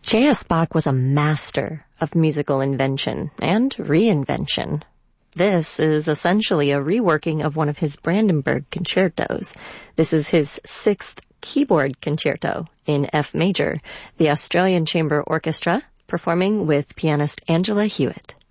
J.S. Bach was a master of musical invention and reinvention. This is essentially a reworking of one of his Brandenburg concertos. This is his 6th keyboard concerto in F major, the Australian Chamber Orchestra performing with pianist Angela Hewitt.